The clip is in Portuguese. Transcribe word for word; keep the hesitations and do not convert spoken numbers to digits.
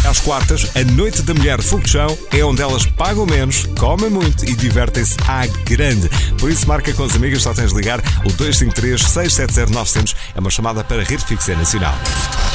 às quartas, a Noite da Mulher Fogo de Chão é onde elas pagam menos, comem muito e divertem-se à grande. Por isso, marca com as amigas, só tens de ligar o dois cinco três, seis sete zero, nove zero zero. É uma chamada para Rede Fixa Nacional.